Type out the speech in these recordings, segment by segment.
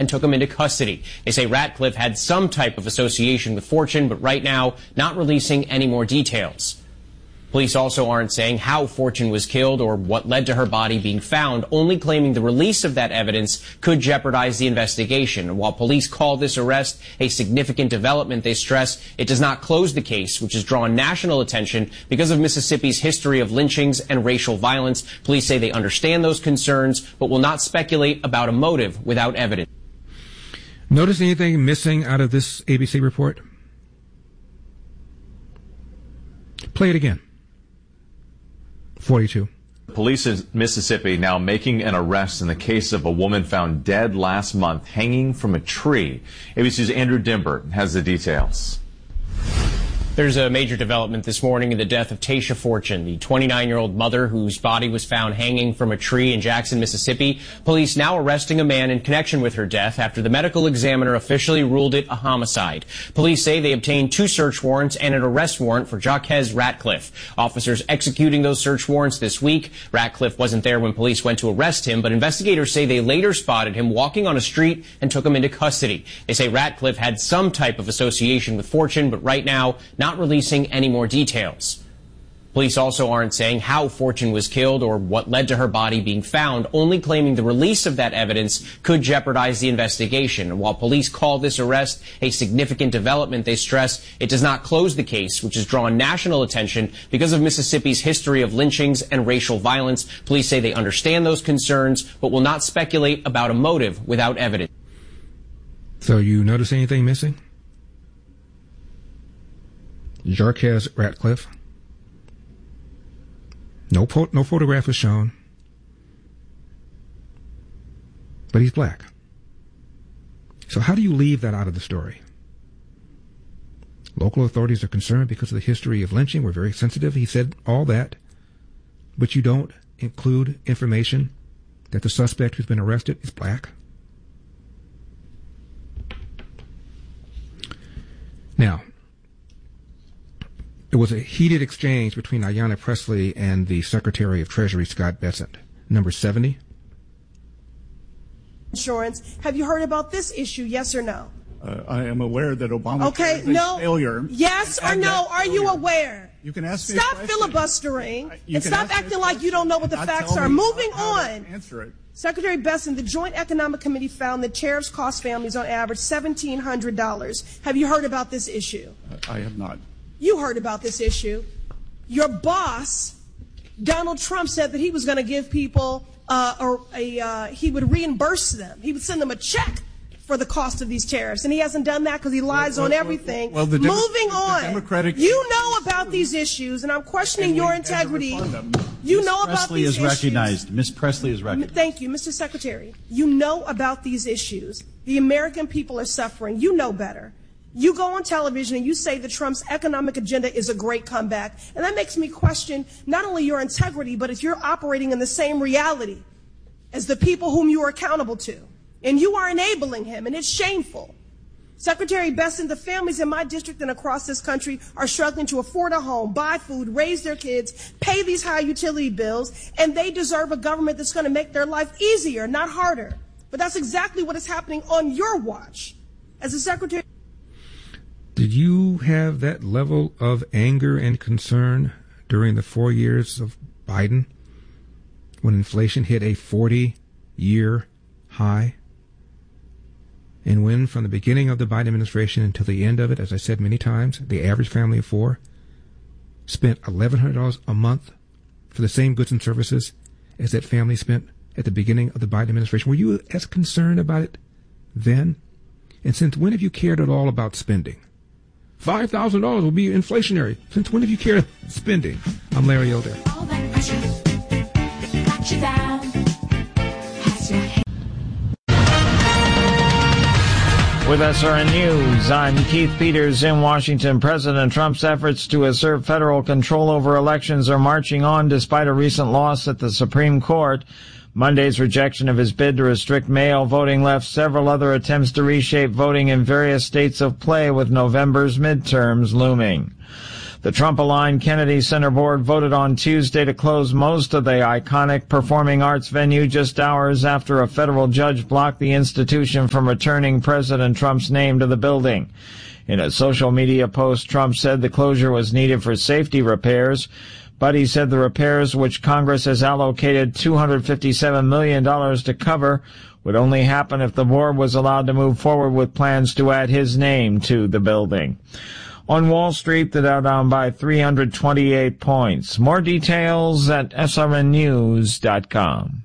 and took him into custody. They say Ratcliffe had some type of association with Fortune, but right now not releasing any more details. Police also aren't saying how Fortune was killed or what led to her body being found, only claiming the release of that evidence could jeopardize the investigation. And while police call this arrest a significant development, they stress it does not close the case, which has drawn national attention because of Mississippi's history of lynchings and racial violence. Police say they understand those concerns, but will not speculate about a motive without evidence. Notice anything missing out of this ABC report? Play it again. 42. Police in Mississippi now making an arrest in the case of a woman found dead last month hanging from a tree. ABC's Andrew Dimber has the details. There's a major development this morning in the death of Tasha Fortune, the 29-year-old mother whose body was found hanging from a tree in Jackson, Mississippi. Police now arresting a man in connection with her death after the medical examiner officially ruled it a homicide. Police say they obtained 2 search warrants and an arrest warrant for Jaquez Ratcliffe. Officers executing those search warrants this week. Ratcliffe wasn't there when police went to arrest him, but investigators say they later spotted him walking on a street and took him into custody. They say Ratcliffe had some type of association with Fortune, but right now not releasing any more details. Police also aren't saying how Fortune was killed or what led to her body being found, only claiming the release of that evidence could jeopardize the investigation. And while police call this arrest a significant development, they stress it does not close the case, which has drawn national attention because of Mississippi's history of lynchings and racial violence. Police say they understand those concerns, but will not speculate about a motive without evidence. So you notice anything missing? Jaquez Ratcliffe. No photograph is shown. But he's black. So how do you leave that out of the story? Local authorities are concerned because of the history of lynching. We're very sensitive. He said all that. But you don't include information that the suspect who's been arrested is black. Now, there was a heated exchange between Ayanna Pressley and the Secretary of Treasury, Scott Bessent. Number 70. Insurance. Have you heard about this issue, yes or no? I am aware that Obama is a failure. Yes or no? Are you aware? You can ask me Stop filibustering and stop acting like you don't know what the facts are. Moving on. Answer it. Secretary Bessent, the Joint Economic Committee found that tariffs cost families on average $1,700. Have you heard about this issue? I have not. You heard about this issue. Your boss, Donald Trump, said that he was going to give people he would reimburse them. He would send them a check for the cost of these tariffs, and he hasn't done that because he lies on everything. Moving on. You know about these issues, and I'm questioning your integrity. You know about these issues. Ms. Pressley is recognized. Thank you, Mr. Secretary. You know about these issues. The American people are suffering. You know better. You go on television and you say that Trump's economic agenda is a great comeback. And that makes me question not only your integrity, but if you're operating in the same reality as the people whom you are accountable to. And you are enabling him, and it's shameful. Secretary Bessent, the families in my district and across this country are struggling to afford a home, buy food, raise their kids, pay these high utility bills, and they deserve a government that's going to make their life easier, not harder. But that's exactly what is happening on your watch. As a secretary... Did you have that level of anger and concern during the 4 years of Biden when inflation hit a 40-year high? And when, from the beginning of the Biden administration until the end of it, as I said many times, the average family of 4 spent $1,100 a month for the same goods and services as that family spent at the beginning of the Biden administration? Were you as concerned about it then? And since when have you cared at all about spending? $5,000 will be inflationary. Since when have you cared about spending? I'm Larry Elder. All that pressure got you down. Has your head. With SRN News, I'm Keith Peters in Washington. President Trump's efforts to assert federal control over elections are marching on despite a recent loss at the Supreme Court. Monday's rejection of his bid to restrict mail voting left several other attempts to reshape voting in various states of play, with November's midterms looming. The Trump-aligned Kennedy Center Board voted on Tuesday to close most of the iconic performing arts venue just hours after a federal judge blocked the institution from returning President Trump's name to the building. In a social media post, Trump said the closure was needed for safety repairs, but he said the repairs, which Congress has allocated $257 million to cover, would only happen if the board was allowed to move forward with plans to add his name to the building. On Wall Street, the Dow down by 328 points. More details at srnnews.com.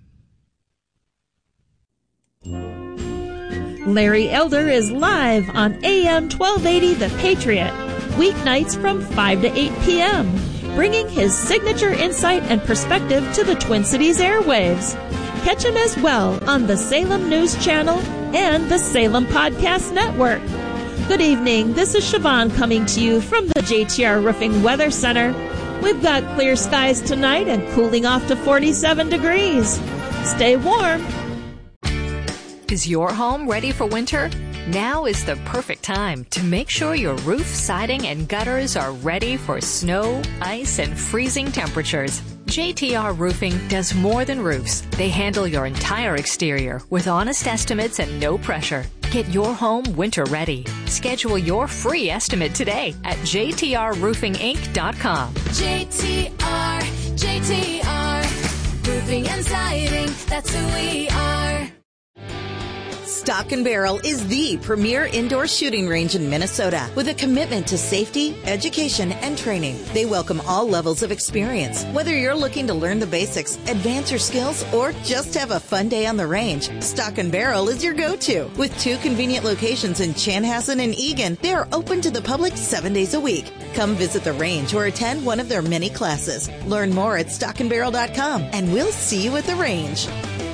Larry Elder is live on AM 1280 The Patriot, weeknights from 5 to 8 p.m., bringing his signature insight and perspective to the Twin Cities airwaves. Catch him as well on the Salem News Channel and the Salem Podcast Network. Good evening. This is Siobhan coming to you from the JTR Roofing Weather Center. We've got clear skies tonight and cooling off to 47 degrees. Stay warm. Is your home ready for winter? Now is the perfect time to make sure your roof, siding, and gutters are ready for snow, ice, and freezing temperatures. JTR Roofing does more than roofs. They handle your entire exterior with honest estimates and no pressure. Get your home winter ready. Schedule your free estimate today at jtrroofinginc.com. JTR Roofing and Siding, that's who we are. Stock and Barrel is the premier indoor shooting range in Minnesota with a commitment to safety, education, and training. They welcome all levels of experience. Whether you're looking to learn the basics, advance your skills, or just have a fun day on the range, Stock and Barrel is your go-to. With 2 convenient locations in Chanhassen and Eagan, they are open to the public 7 days a week. Come visit the range or attend one of their many classes. Learn more at stockandbarrel.com, and we'll see you at the range.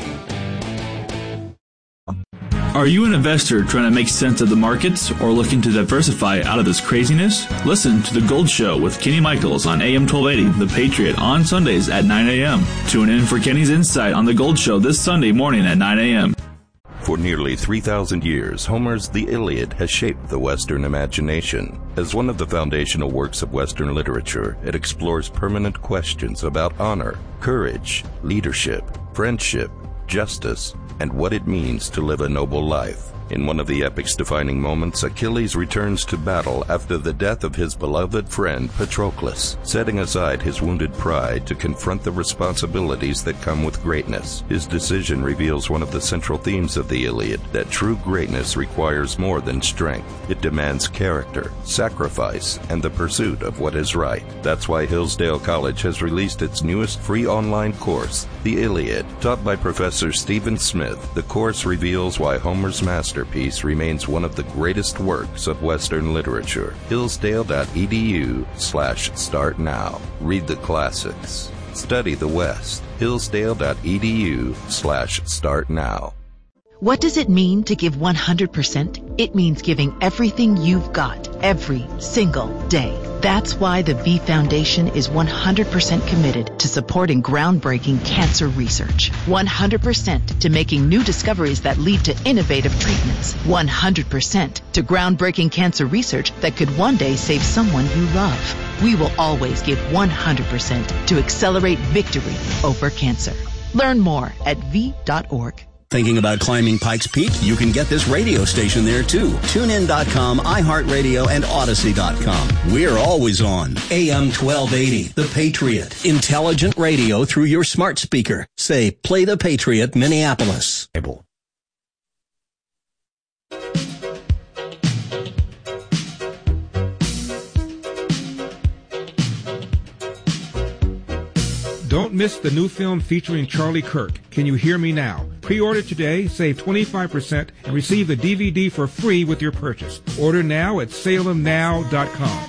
Are you an investor trying to make sense of the markets or looking to diversify out of this craziness? Listen to The Gold Show with Kenny Michaels on AM 1280, The Patriot, on Sundays at 9 a.m. Tune in for Kenny's insight on The Gold Show this Sunday morning at 9 a.m. For nearly 3,000 years, Homer's The Iliad has shaped the Western imagination. As one of the foundational works of Western literature, it explores permanent questions about honor, courage, leadership, friendship, justice, and what it means to live a noble life. In one of the epic's defining moments, Achilles returns to battle after the death of his beloved friend Patroclus, setting aside his wounded pride to confront the responsibilities that come with greatness. His decision reveals one of the central themes of the Iliad, that true greatness requires more than strength. It demands character, sacrifice, and the pursuit of what is right. That's why Hillsdale College has released its newest free online course, The Iliad. Taught by Professor Stephen Smith, the course reveals why Homer's masterpiece remains one of the greatest works of Western literature. Hillsdale.edu/start now. Read the classics. Study the West. Hillsdale.edu/start now. What does it mean to give 100%? It means giving everything you've got every single day. That's why the V Foundation is 100% committed to supporting groundbreaking cancer research. 100% to making new discoveries that lead to innovative treatments. 100% to groundbreaking cancer research that could one day save someone you love. We will always give 100% to accelerate victory over cancer. Learn more at v.org. Thinking about climbing Pikes Peak? You can get this radio station there too. TuneIn.com, iHeartRadio, and Odyssey.com. We're always on. AM 1280, The Patriot. Intelligent radio through your smart speaker. Say, play The Patriot, Minneapolis. Don't miss the new film featuring Charlie Kirk, Can You Hear Me Now? Pre-order today, save 25%, and receive the DVD for free with your purchase. Order now at salemnow.com.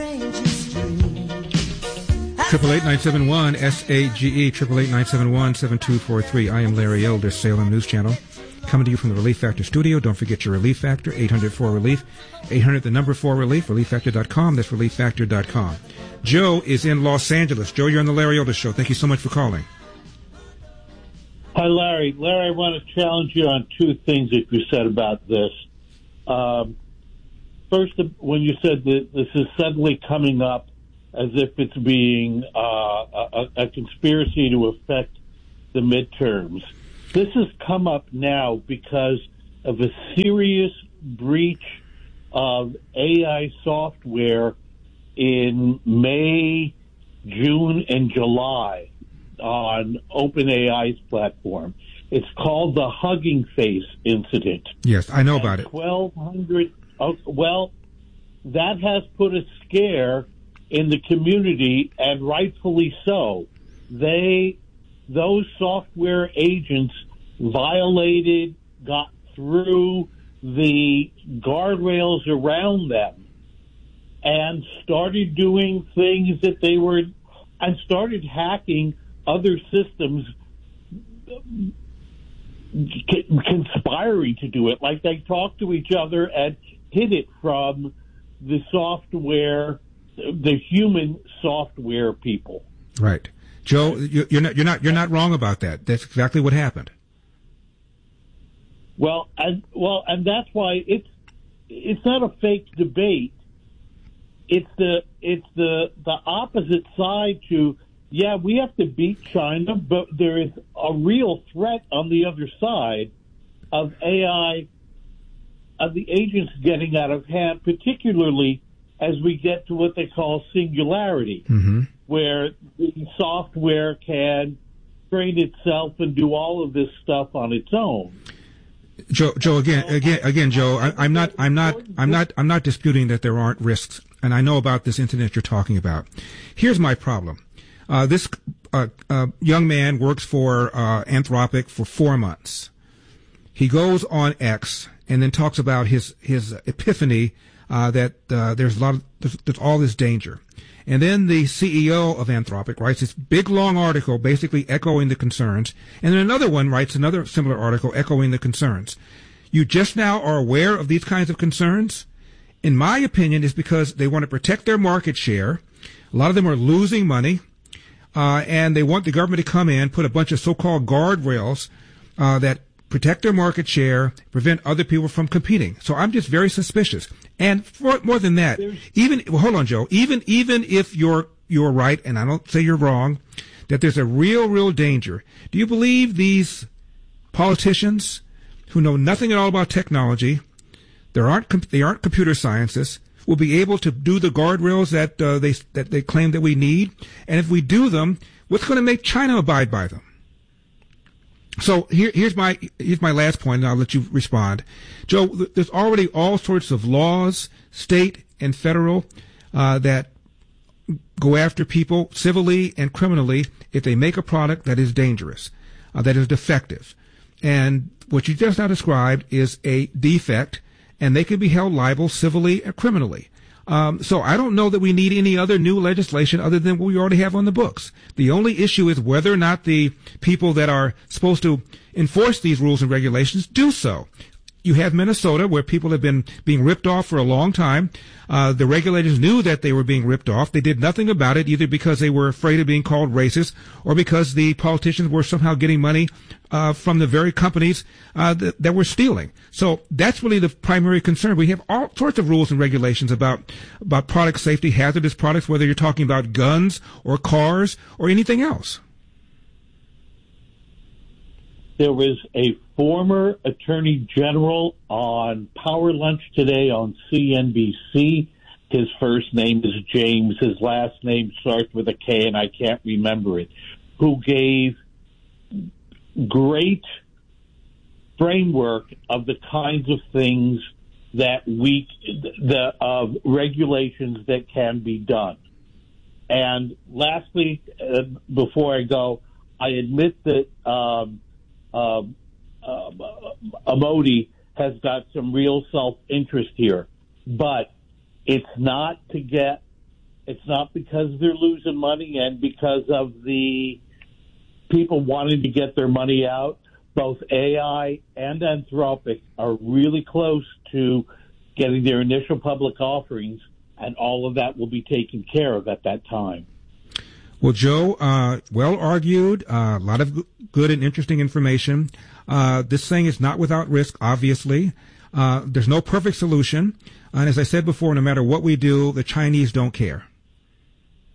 888-971 SAGE, 888-971-7243. I am Larry Elder, Salem News Channel. Coming to you from the Relief Factor studio. Don't forget your Relief Factor, 800-4RELIEF, 800-4RELIEF, ReliefFactor.com. That's ReliefFactor.com. Joe is in Los Angeles. Joe, you're on the Larry Elder Show. Thank you so much for calling. Hi, Larry. Larry, I want to challenge you on two things that you said about this. First, when you said that this is suddenly coming up as if it's being a conspiracy to affect the midterms. This has come up now because of a serious breach of AI software in May, June, and July on OpenAI's platform. It's called the Hugging Face incident. Yes, I know about it. 1,200. Well, that has put a scare in the community, and rightfully so. Those software agents violated, got through the guardrails around them, and started doing things that they were, and started hacking other systems, conspiring to do it. Like they talked to each other and hid it from the software, the human software people. Right, Joe. You're not wrong about that. That's exactly what happened. Well, and that's why it's not a fake debate. It's the opposite side to, yeah, we have to beat China, but there is a real threat on the other side of AI, of the agents getting out of hand, particularly as we get to what they call singularity, where the software can train itself and do all of this stuff on its own. Joe, again, Joe, I'm not disputing that there aren't risks, and I know about this incident you're talking about. Here's my problem. This young man works for Anthropic for 4 months. He goes on X and then talks about his epiphany that there's all this danger. And then the CEO of Anthropic writes this big, long article basically echoing the concerns. And then another one writes another similar article echoing the concerns. You just now are aware of these kinds of concerns? In my opinion, it's because they want to protect their market share. A lot of them are losing money. And they want the government to come in, put a bunch of so-called guardrails that protect their market share, prevent other people from competing. So I'm just very suspicious. And more than that, hold on, Joe, even if you're right, and I don't say you're wrong, that there's a real danger. Do you believe these politicians who know nothing at all about technology, they aren't computer scientists, will be able to do the guardrails that they claim that we need? And if we do them, what's going to make China abide by them? So here's my last point, and I'll let you respond. Joe, there's already all sorts of laws, state and federal, that go after people civilly and criminally if they make a product that is dangerous, that is defective. And what you just now described is a defect, and they can be held liable civilly and criminally. So I don't know that we need any other new legislation other than what we already have on the books. The only issue is whether or not the people that are supposed to enforce these rules and regulations do so. You have Minnesota, where people have been being ripped off for a long time. The regulators knew that they were being ripped off. They did nothing about it, either because they were afraid of being called racist or because the politicians were somehow getting money from the very companies that were stealing. So that's really the primary concern. We have all sorts of rules and regulations about product safety, hazardous products, whether you're talking about guns or cars or anything else. There was a former attorney general on Power Lunch today on CNBC. His first name is James. His last name starts with a K, and I can't remember it, who gave great framework of the kinds of things that regulations that can be done. And lastly, before I go, I admit that Amodi has got some real self-interest here, but it's not because they're losing money and because of the people wanting to get their money out. Both AI and Anthropic are really close to getting their initial public offerings, and all of that will be taken care of at that time. Well, Joe, well argued, a lot of good and interesting information. This thing is not without risk, obviously. There's no perfect solution. And as I said before, no matter what we do, the Chinese don't care.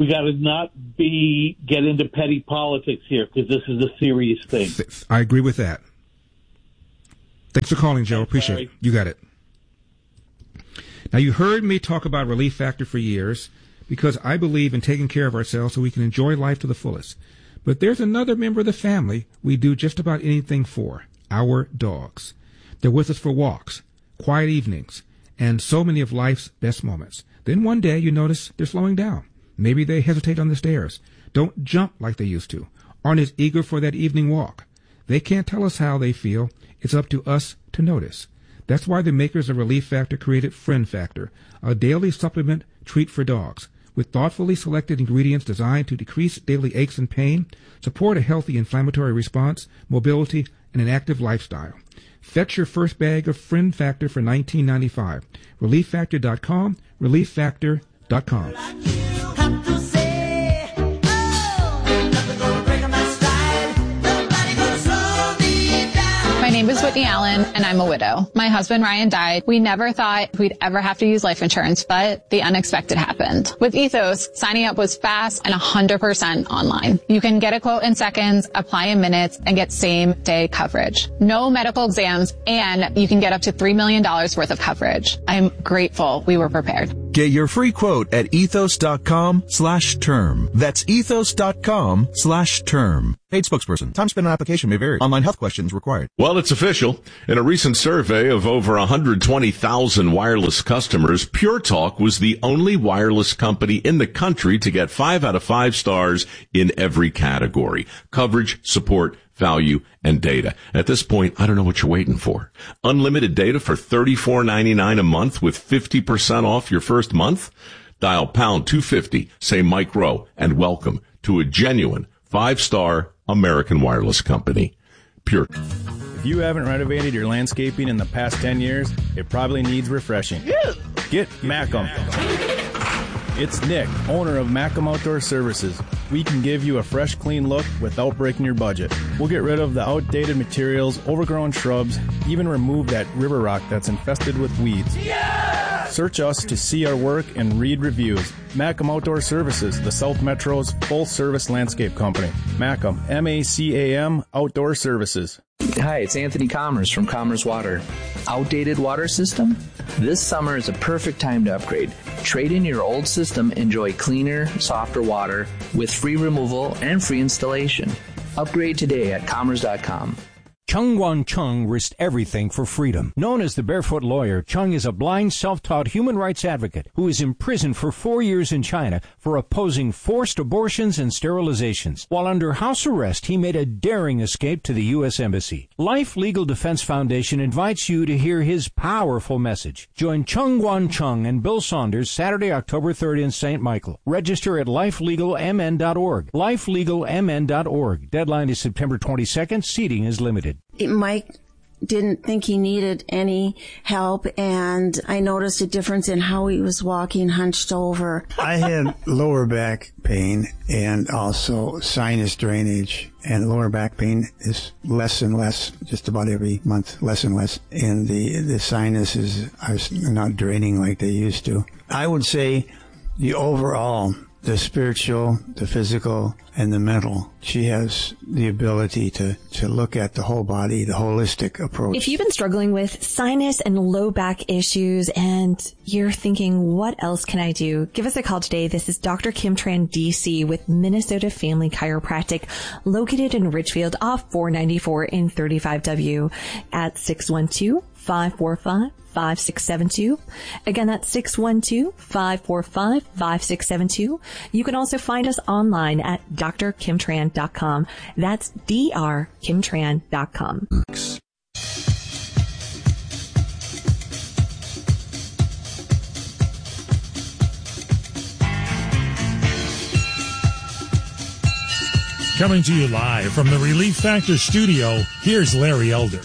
we got to not get into petty politics here, because this is a serious thing. I agree with that. Thanks for calling, Joe. Appreciate it. You got it. Now, you heard me talk about Relief Factor for years because I believe in taking care of ourselves so we can enjoy life to the fullest. But there's another member of the family we do just about anything for, our dogs. They're with us for walks, quiet evenings, and so many of life's best moments. Then one day you notice they're slowing down. Maybe they hesitate on the stairs, don't jump like they used to, aren't as eager for that evening walk. They can't tell us how they feel. It's up to us to notice. That's why the makers of Relief Factor created Friend Factor, a daily supplement treat for dogs, with thoughtfully selected ingredients designed to decrease daily aches and pain, support a healthy inflammatory response, mobility, and an active lifestyle. Fetch your first bag of Friend Factor for $19.95. ReliefFactor.com, ReliefFactor.com. My name is Whitney Allen, and I'm a widow. My husband, Ryan, died. We never thought we'd ever have to use life insurance, but the unexpected happened. With Ethos, signing up was fast and 100% online. You can get a quote in seconds, apply in minutes, and get same-day coverage. No medical exams, and you can get up to $3 million worth of coverage. I'm grateful we were prepared. Get your free quote at ethos.com/term. That's ethos.com/term. Paid spokesperson. Time spent on application may vary. Online health questions required. Well, it's official. In a recent survey of over 120,000 wireless customers, Pure Talk was the only wireless company in the country to get 5 out of 5 stars in every category: coverage, support, value, and data. At this point, I don't know what you're waiting for. Unlimited data for $34.99 a month with 50% off your first month? Dial pound 250, say Mike Rowe, and welcome to a genuine 5-star American wireless company. Pure. If you haven't renovated your landscaping in the past 10 years, it probably needs refreshing. Get Macum. It's Nick, owner of Macum Outdoor Services. We can give you a fresh, clean look without breaking your budget. We'll get rid of the outdated materials, overgrown shrubs, even remove that river rock that's infested with weeds. Yeah! Search us to see our work and read reviews. Macum Outdoor Services, the South Metro's full-service landscape company. Macum, M-A-C-A-M, Outdoor Services. Hi, it's Anthony Commerce from Commerce Water. Outdated water system? This summer is a perfect time to upgrade. Trade in your old system, enjoy cleaner, softer water with free removal and free installation. Upgrade today at commerce.com. Chung Wan Chung risked everything for freedom. Known as the Barefoot Lawyer, Chung is a blind, self-taught human rights advocate who is imprisoned for 4 years in China for opposing forced abortions and sterilizations. While under house arrest, he made a daring escape to the U.S. Embassy. Life Legal Defense Foundation invites you to hear his powerful message. Join Chung Wan Chung and Bill Saunders Saturday, October 3rd in St. Michael. Register at lifelegalmn.org. lifelegalmn.org. Deadline is September 22nd. Seating is limited. Mike didn't think he needed any help, and I noticed a difference in how he was walking hunched over. I had lower back pain and also sinus drainage, and lower back pain is less and less, just about every month, less and less. And the sinuses are not draining like they used to. I would say the overall, the spiritual, the physical, and the mental. She has the ability to look at the whole body, the holistic approach. If you've been struggling with sinus and low back issues and you're thinking, what else can I do? Give us a call today. This is Dr. Kim Tran, DC, with Minnesota Family Chiropractic, located in Richfield off 494 in 35W at 612-545-5672. Again, that's 612-545-5672. You can also find us online at drkimtran.com. That's drkimtran.com. Coming to you live from the Relief Factor studio, here's Larry Elder.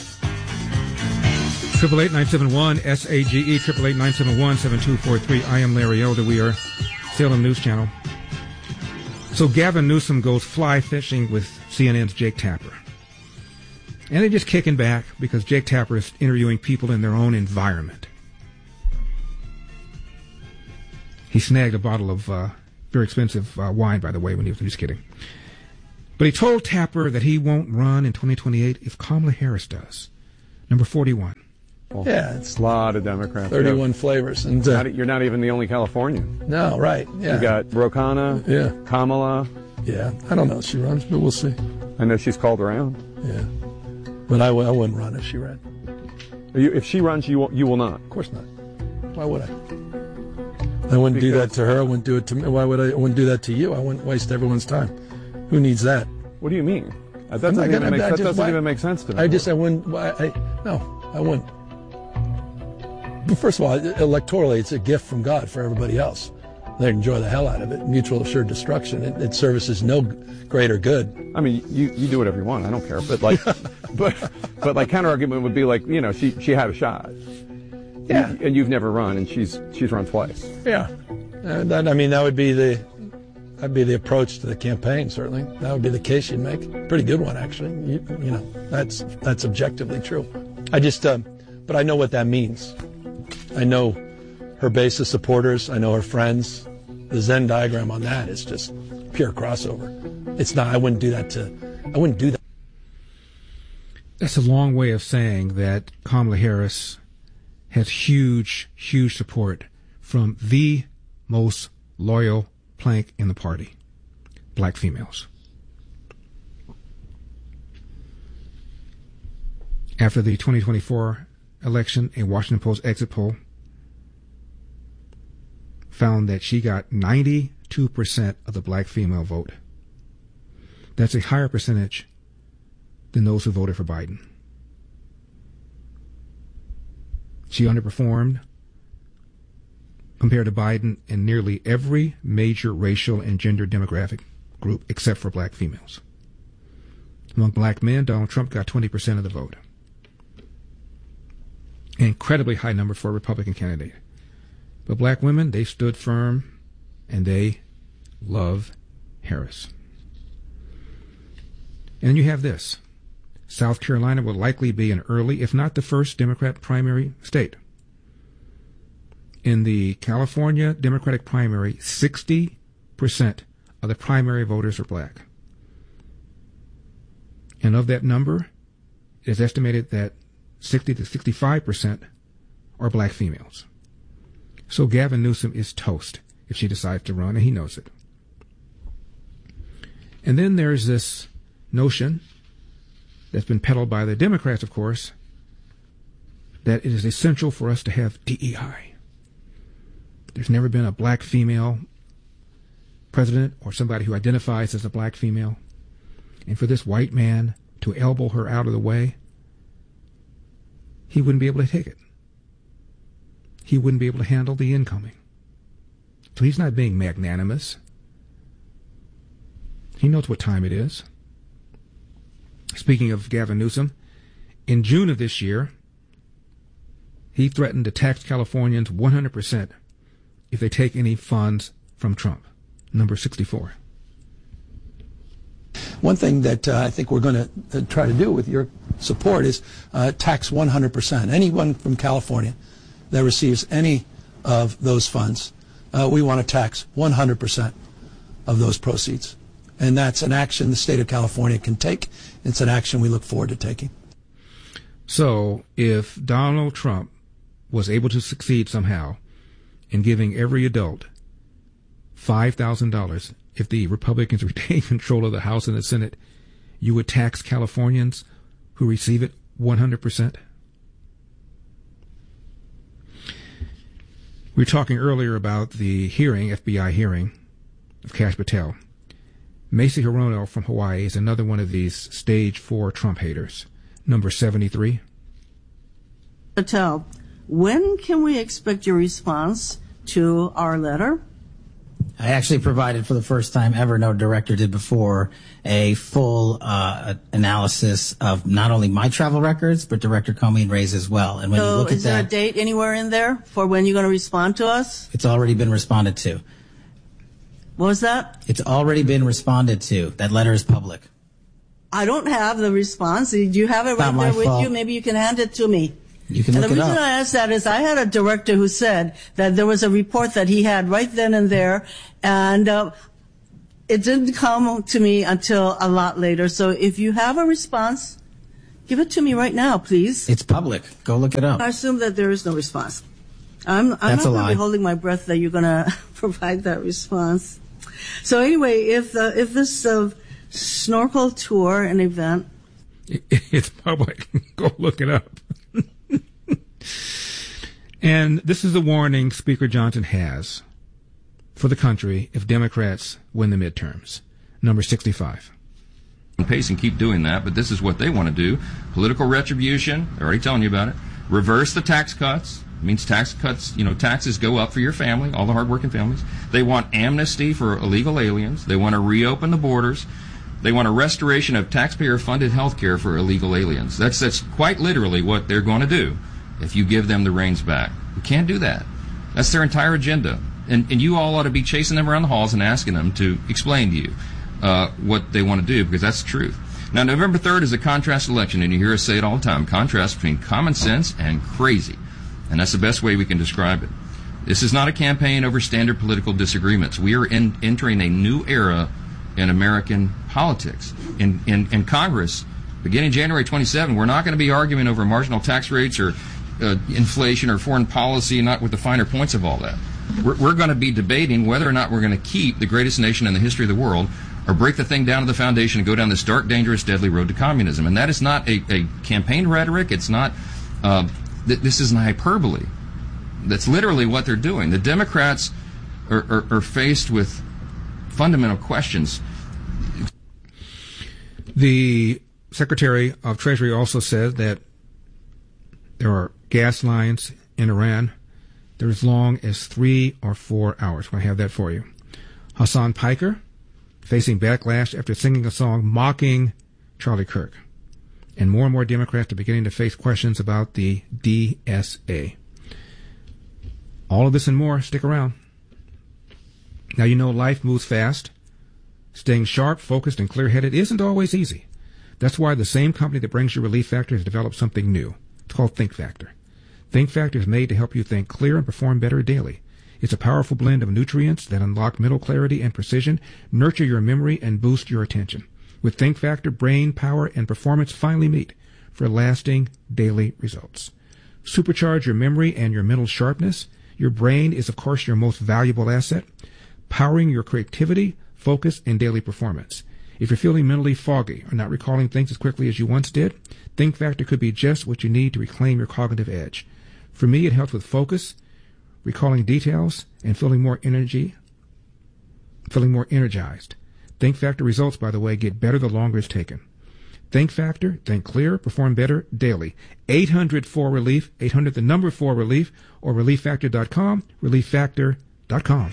888-971-SAGE, 888-971-7243. I am Larry Elder. We are Salem News Channel. So Gavin Newsom goes fly fishing with CNN's Jake Tapper. And they're just kicking back because Jake Tapper is interviewing people in their own environment. He snagged a bottle of Very expensive wine, by the way, when he was kidding. But he told Tapper that he won't run in 2028 if Kamala Harris does. Number 41. Yeah, it's a lot of Democrats. 31 flavors. And you're not even the only Californian. No, right. Yeah. You got Ro Khanna, Kamala. Yeah, I don't know if she runs, but we'll see. I know she's called around. Yeah, but I wouldn't run if she ran. If she runs, you will not. Of course not. Why would I? I wouldn't do that to her. I wouldn't do it to me. Why would I? I wouldn't do that to you. I wouldn't waste everyone's time. Who needs that? What do you mean? That doesn't even make sense to me. I wouldn't. No, I wouldn't. But first of all, electorally, it's a gift from God for everybody else. They enjoy the hell out of it. Mutual assured destruction. It services no greater good. I mean, you do whatever you want. I don't care. But like, but like counter argument would be like, she had a shot. Yeah. And you've never run, and she's run twice. Yeah. That would be the approach to the campaign. Certainly, that would be the case you'd make. Pretty good one, actually. That's objectively true. But I know what that means. I know her base of supporters. I know her friends. The Venn diagram on that is just pure crossover. It's not. I wouldn't do that. That's a long way of saying that Kamala Harris has huge, huge support from the most loyal plank in the party, black females. After the 2024 election, a Washington Post exit poll found that she got 92% of the black female vote. That's a higher percentage than those who voted for Biden. She underperformed compared to Biden in nearly every major racial and gender demographic group except for black females. Among black men, Donald Trump got 20% of the vote. An incredibly high number for a Republican candidate. But black women, they stood firm, and they love Harris. And then you have this. South Carolina will likely be an early, if not the first, Democrat primary state. In the California Democratic primary, 60% of the primary voters are black. And of that number, it is estimated that 60 to 65% are black females. So Gavin Newsom is toast if she decides to run, and he knows it. And then there's this notion that's been peddled by the Democrats, of course, that it is essential for us to have DEI. There's never been a black female president or somebody who identifies as a black female. And for this white man to elbow her out of the way, he wouldn't be able to take it. He wouldn't be able to handle the incoming. So he's not being magnanimous. He knows what time it is. Speaking of Gavin Newsom, in June of this year, he threatened to tax Californians 100% if they take any funds from Trump. Number 64. One thing that I think we're going to try to do with your support is tax 100%. Anyone from California that receives any of those funds, we want to tax 100% of those proceeds. And that's an action the state of California can take. It's an action we look forward to taking. So if Donald Trump was able to succeed somehow in giving every adult $5,000, if the Republicans retain control of the House and the Senate, you would tax Californians who receive it 100%? We were talking earlier about the hearing, FBI hearing, of Kash Patel. Macy Hirono from Hawaii is another one of these stage 4 Trump haters. Number 73. Patel, when can we expect your response to our letter? I actually provided for the first time ever, no director did before, a full analysis of not only my travel records, but Director Comey and Ray's as well. And when you look at that, is there a date anywhere in there for when you're going to respond to us? It's already been responded to. What was that? It's already been responded to. That letter is public. I don't have the response. Do you have it right there with you? Maybe you can hand it to me. You can and look the it reason up. I asked that is I had a director who said that there was a report that he had right then and there, and it didn't come to me until a lot later. So if you have a response, give it to me right now, please. It's public. Go look it up. I assume that there is no response. I'm not That's a going to lie. be holding my breath that you're going to provide that response. So anyway, if this snorkel tour and event, it's public. Go look it up. And this is the warning Speaker Johnson has for the country if Democrats win the midterms. Number 65. Pace and keep doing that, but this is what they want to do. Political retribution, they're already telling you about it. Reverse the tax cuts. It means tax cuts, taxes go up for your family, all the hardworking families. They want amnesty for illegal aliens. They want to reopen the borders. They want a restoration of taxpayer-funded health care for illegal aliens. That's quite literally what they're going to do if you give them the reins back. You can't do that. That's their entire agenda. And you all ought to be chasing them around the halls and asking them to explain to you what they want to do, because that's the truth. Now, November 3rd is a contrast election, and you hear us say it all the time, contrast between common sense and crazy. And that's the best way we can describe it. This is not a campaign over standard political disagreements. We are entering a new era in American politics. In Congress, beginning January 27, we're not going to be arguing over marginal tax rates or inflation or foreign policy, not with the finer points of all that. We're going to be debating whether or not we're going to keep the greatest nation in the history of the world or break the thing down to the foundation and go down this dark, dangerous, deadly road to communism. And that is not a campaign rhetoric. It's not... This is an hyperbole. That's literally what they're doing. The Democrats are faced with fundamental questions. The Secretary of Treasury also said that there are gas lines in Iran that are as long as 3 or 4 hours. I have that for you. Hassan Piker facing backlash after singing a song mocking Charlie Kirk. And more Democrats are beginning to face questions about the DSA. All of this and more. Stick around. Now, life moves fast. Staying sharp, focused, and clear-headed isn't always easy. That's why the same company that brings you Relief Factor has developed something new. It's called Think Factor. Think Factor is made to help you think clear and perform better daily. It's a powerful blend of nutrients that unlock mental clarity and precision, nurture your memory, and boost your attention. With Think Factor, brain power and performance finally meet for lasting daily results. Supercharge your memory and your mental sharpness. Your brain is, of course, your most valuable asset, powering your creativity, focus, and daily performance. If you're feeling mentally foggy or not recalling things as quickly as you once did, Think Factor could be just what you need to reclaim your cognitive edge. For me, it helps with focus, recalling details, and feeling more energized. Think Factor results, by the way, get better the longer it's taken. Think Factor, think clear, perform better daily. 800-4-RELIEF, 800 the number 4-RELIEF, or ReliefFactor.com, ReliefFactor.com.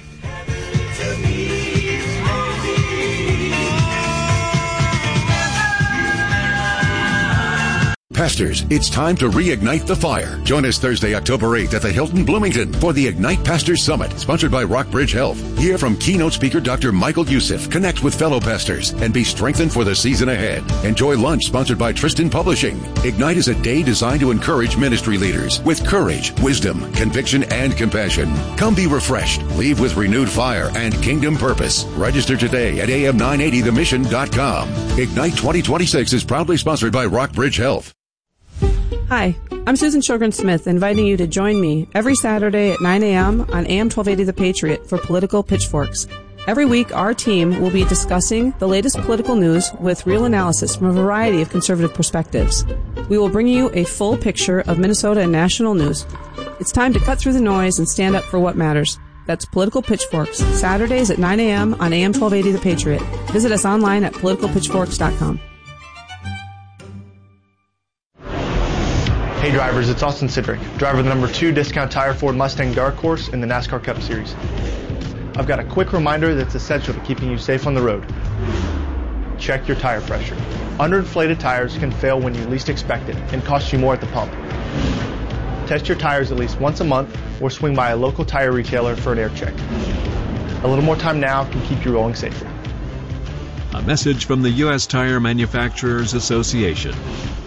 Pastors, it's time to reignite the fire. Join us Thursday, October 8th at the Hilton Bloomington for the Ignite Pastors Summit, sponsored by Rockbridge Health. Hear from keynote speaker Dr. Michael Youssef, connect with fellow pastors, and be strengthened for the season ahead. Enjoy lunch sponsored by Tristan Publishing. Ignite is a day designed to encourage ministry leaders with courage, wisdom, conviction, and compassion. Come be refreshed, leave with renewed fire and kingdom purpose. Register today at am980themission.com. Ignite 2026 is proudly sponsored by Rockbridge Health. Hi, I'm Susan Sjogren-Smith, inviting you to join me every Saturday at 9 a.m. on AM 1280 The Patriot for Political Pitchforks. Every week, our team will be discussing the latest political news with real analysis from a variety of conservative perspectives. We will bring you a full picture of Minnesota and national news. It's time to cut through the noise and stand up for what matters. That's Political Pitchforks, Saturdays at 9 a.m. on AM 1280 The Patriot. Visit us online at politicalpitchforks.com. Hey drivers, it's Austin Sidrick, driver of the number 2 Discount Tire Ford Mustang Dark Horse in the NASCAR Cup Series. I've got a quick reminder that's essential to keeping you safe on the road. Check your tire pressure. Underinflated tires can fail when you least expect it and cost you more at the pump. Test your tires at least once a month or swing by a local tire retailer for an air check. A little more time now can keep you rolling safer. A message from the U.S. Tire Manufacturers Association.